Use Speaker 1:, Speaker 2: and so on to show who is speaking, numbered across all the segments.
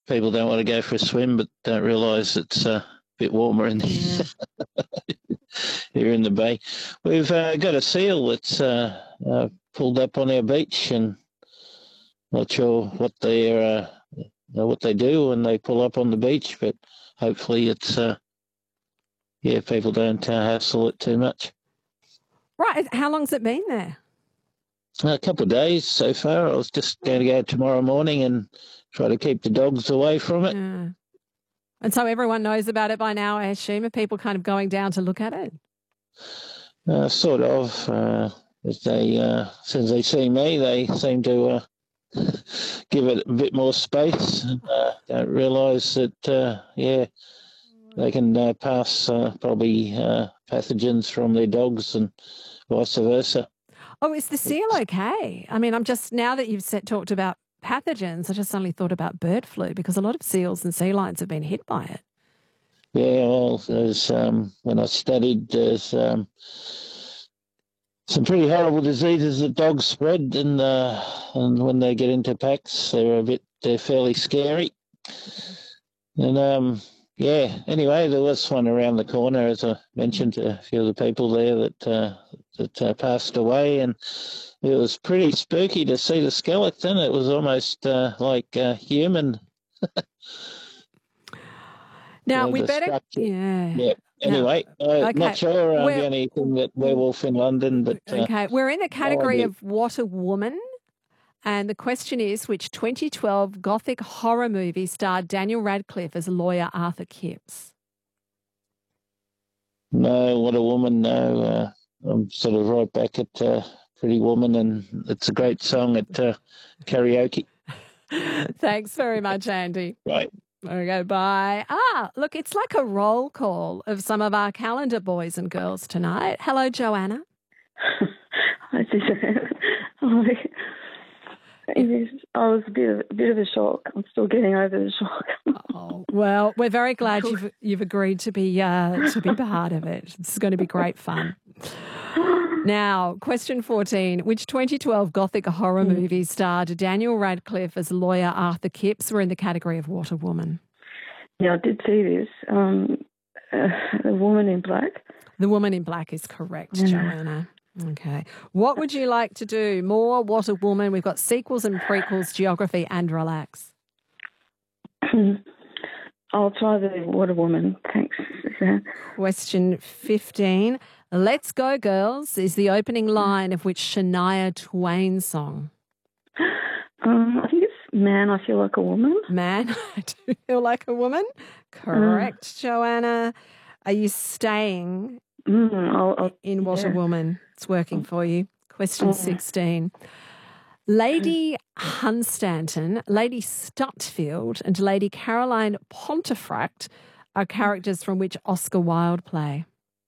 Speaker 1: people don't want to go for a swim, but don't realise it's a bit warmer in
Speaker 2: Yeah.
Speaker 1: here in the bay. We've got a seal that's pulled up on our beach, and not sure what they do when they pull up on the beach, but hopefully it's people don't hassle it too much.
Speaker 2: Right. How long's it been there?
Speaker 1: A couple of days so far. I was just going to go tomorrow morning and try to keep the dogs away from it.
Speaker 2: Yeah. And so everyone knows about it by now, I assume. Are people kind of going down to look at it?
Speaker 1: Sort of. As since they see me, they seem to give it a bit more space. Don't realise that, they can pass probably pathogens from their dogs and vice versa.
Speaker 2: Oh, is the seal okay? I mean, now that you've talked about pathogens, I just suddenly thought about bird flu because a lot of seals and sea lions have been hit by it.
Speaker 1: Yeah, well, there's when I studied, there's some pretty horrible diseases that dogs spread, and when they get into packs, they're fairly scary. And anyway, there was one around the corner, as I mentioned to a few of the people there that passed away, and it was pretty spooky to see the skeleton. It was almost like human.
Speaker 2: Now, we
Speaker 1: the
Speaker 2: better...
Speaker 1: structure.
Speaker 2: Yeah.
Speaker 1: Anyway,
Speaker 2: okay.
Speaker 1: not sure of anything that werewolf in London, but...
Speaker 2: okay, we're in the category of What a Woman, and the question is, which 2012 gothic horror movie starred Daniel Radcliffe as lawyer Arthur Kipps?
Speaker 1: No, What a Woman, no. I'm sort of right back at Pretty Woman, and it's a great song at karaoke.
Speaker 2: Thanks very much, Andy.
Speaker 1: Right.
Speaker 2: Okay, bye. Look, it's like a roll call of some of our calendar boys and girls tonight. Hello, Joanna.
Speaker 3: Hi, Suzanne. I was a bit of a shock. I'm still getting over the shock.
Speaker 2: Oh, well, we're very glad you've agreed to be part of it. It's going to be great fun. Now, question 14. Which 2012 gothic horror movie starred Daniel Radcliffe as lawyer Arthur Kipps? We're in the category of What a Woman.
Speaker 3: Yeah, I did see this. The Woman in Black.
Speaker 2: The Woman in Black is correct, Joanna. Okay. What would you like to do? More What a Woman. We've got sequels and prequels, geography and relax.
Speaker 3: I'll try the What a Woman. Thanks, Suzanne.
Speaker 2: Question 15. Let's Go Girls is the opening line of which Shania Twain song?
Speaker 3: I think it's Man, I Feel Like a Woman.
Speaker 2: Man, I Do Feel Like a Woman. Correct, Joanna. Are you staying in What a Woman? It's working for you. Question 16. Lady Hunstanton, Lady Stutfield and Lady Caroline Pontefract are characters from which Oscar Wilde play?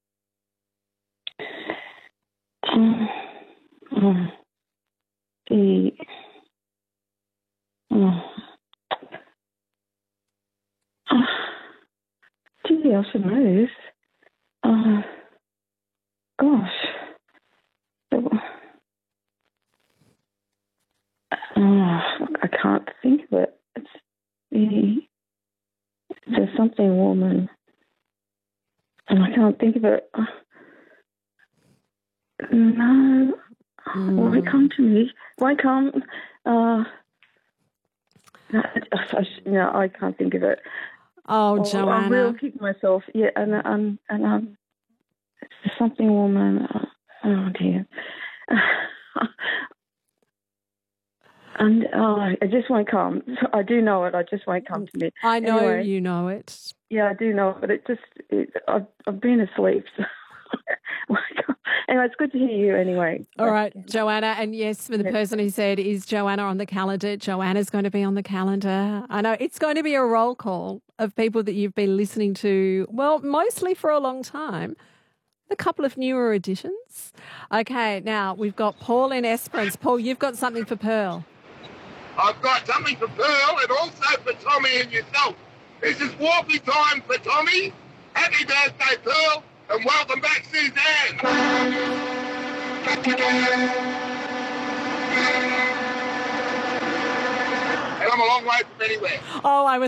Speaker 3: Gee, I should know this. Gosh. I can't think of it. There's something woman, and I can't think of it. No, won't come to me. Won't come. No, I can't think of it.
Speaker 2: Oh, Joanna.
Speaker 3: I'm really kicking myself. Yeah, and it's something woman. Oh dear. And it just won't come. I do know it. I just won't come to me.
Speaker 2: I know
Speaker 3: anyway,
Speaker 2: you know it.
Speaker 3: Yeah, I do know it, but I've been asleep. So anyway, it's good to hear you anyway.
Speaker 2: All right, Joanna. And yes, for the person who said, is Joanna on the calendar? Joanna's going to be on the calendar. I know it's going to be a roll call of people that you've been listening to, well, mostly for a long time. A couple of newer additions. Okay, now we've got Paul in Esperance. Paul, you've got something for Pearl.
Speaker 4: I've got something for Pearl and also for Tommy and yourself. This is walkie time for Tommy. Happy birthday, Pearl, and welcome back, Suzanne. And I'm a long way from anywhere.
Speaker 2: Oh, I was